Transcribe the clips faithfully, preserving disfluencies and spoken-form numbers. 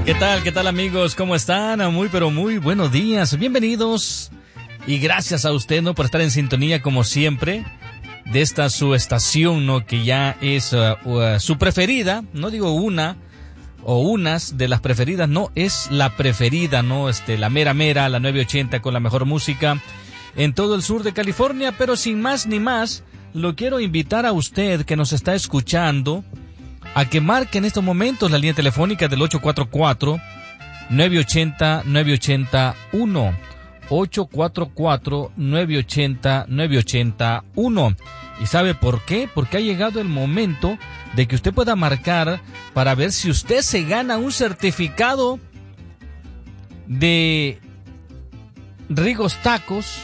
¿Qué tal? ¿Qué tal, amigos? ¿Cómo están? Muy, pero muy buenos días. Bienvenidos y gracias a usted, ¿no?, por estar en sintonía como siempre de esta su estación, ¿no?, que ya es uh, uh, su preferida. No digo una o unas de las preferidas, no, es la preferida, ¿no? Este, la mera mera, la nueve ochenta con la mejor música en todo el sur de California. Pero sin más ni más, lo quiero invitar a usted que nos está escuchando a que marque en estos momentos la línea telefónica del ocho cuatro cuatro, nueve ocho cero, nueve ocho cero uno. ocho cuatro cuatro, nueve ocho cero, nueve ocho cero uno. ¿Y sabe por qué? Porque ha llegado el momento de que usted pueda marcar para ver si usted se gana un certificado de Rigos Tacos.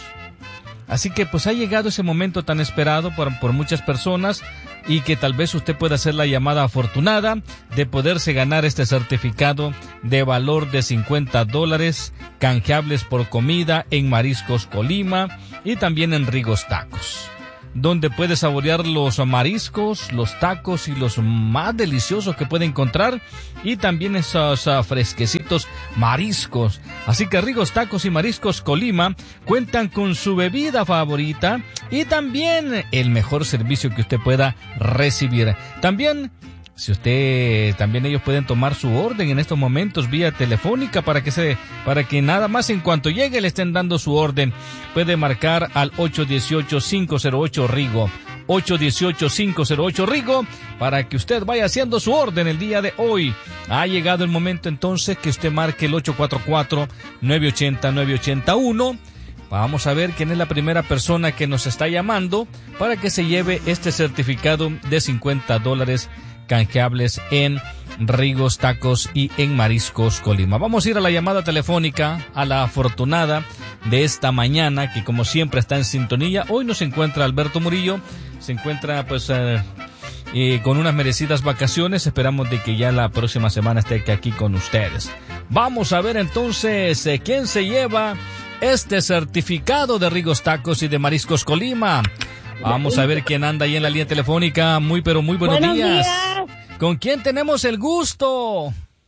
Así que pues ha llegado ese momento tan esperado por, por muchas personas, y que tal vez usted pueda hacer la llamada afortunada de poderse ganar este certificado de valor de cincuenta dólares, canjeables por comida en Mariscos Colima y también en Rigos Tacos, donde puede saborear los mariscos, los tacos y los más deliciosos que puede encontrar, y también esos uh, fresquecitos mariscos. Así que Rigos Tacos y Mariscos Colima cuentan con su bebida favorita y también el mejor servicio que usted pueda recibir. También, si usted, también ellos pueden tomar su orden en estos momentos vía telefónica para que se, para que nada más en cuanto llegue le estén dando su orden. Puede marcar al ocho uno ocho, cinco cero ocho Rigo, ocho uno ocho, cinco cero ocho Rigo, para que usted vaya haciendo su orden el día de hoy. Ha llegado el momento entonces que usted marque el ocho cuatro cuatro, nueve ocho cero, nueve ocho cero uno. Vamos a ver quién es la primera persona que nos está llamando para que se lleve este certificado de cincuenta dólares canjeables en Rigos Tacos y en Mariscos Colima. Vamos a ir a la llamada telefónica a la afortunada de esta mañana, que como siempre está en sintonía. Hoy nos encuentra Alberto Murillo, se encuentra pues eh, eh, con unas merecidas vacaciones. Esperamos de que ya la próxima semana esté aquí con ustedes. Vamos a ver entonces eh, quién se lleva este certificado de Rigos Tacos y de Mariscos Colima. Vamos a ver quién anda ahí en la línea telefónica. Muy, pero muy buenos, buenos días. días. ¿Con quién tenemos el gusto?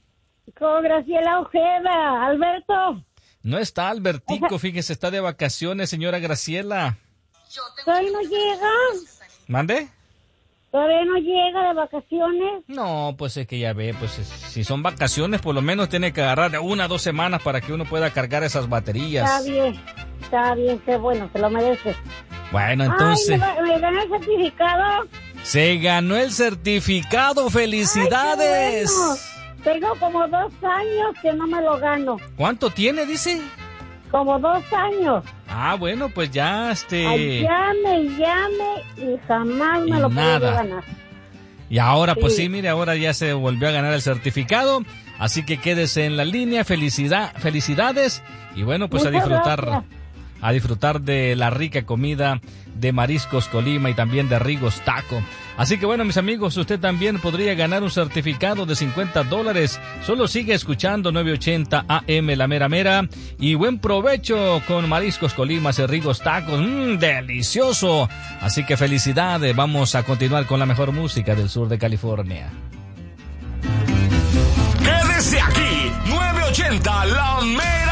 Con Graciela Ojeda. Alberto. No está Albertico, fíjese, está de vacaciones, señora Graciela. ¿Todavía no llega? ¿Mande? ¿Todavía no llega de vacaciones? No, pues es que ya ve, pues si son vacaciones, por lo menos tiene que agarrar de una a dos semanas para que uno pueda cargar esas baterías. Está bien, está bien, qué bueno, se lo merece. Bueno, entonces... Ay, ¿me, me gané el certificado? Se ganó el certificado, ¡felicidades! Ay, bueno. Tengo como dos años que no me lo gano. ¿Cuánto tiene, dice? Como dos años. Ah, bueno, pues ya, este... Ay, llame, llame y jamás me y lo puedo ganar. Y ahora, sí. Pues sí, mire, ahora ya se volvió a ganar el certificado, así que quédese en la línea, felicidad, felicidades, y bueno, pues Muchas a disfrutar... Gracias. A disfrutar de la rica comida de Mariscos Colima y también de Rigos Taco. Así que bueno, mis amigos, usted también podría ganar un certificado de cincuenta dólares. Solo sigue escuchando nueve ochenta A M La Mera Mera. Y buen provecho con Mariscos Colima y Rigos Tacos. ¡Mmm, delicioso! Así que felicidades. Vamos a continuar con la mejor música del sur de California. Quédese aquí, nueve ochenta La Mera.